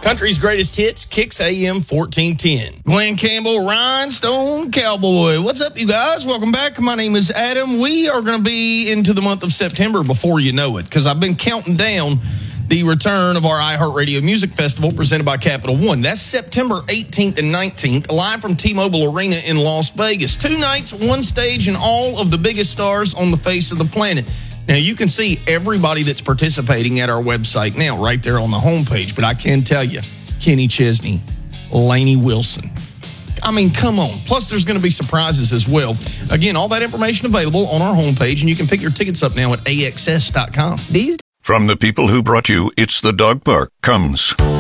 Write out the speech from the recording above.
Country's greatest hits, Kicks AM 1410. Glenn Campbell, Rhinestone Cowboy. What's up, you guys? Welcome back. My name is Adam. We are going to be into the month of September before you know it, because I've been counting down the return of our iHeartRadio Music Festival presented by Capital One. That's September 18th and 19th, live from T-Mobile Arena in Las Vegas. 2 nights, 1 stage, and all of the biggest stars on the face of the planet. Now, you can see everybody that's participating at our website now, right there on the homepage. But I can tell you, Kenny Chesney, Lainey Wilson. I mean, come on. Plus, there's going to be surprises as well. Again, all that information available on our homepage, and you can pick your tickets up now at AXS.com. From the people who brought you It's the Dog Park comes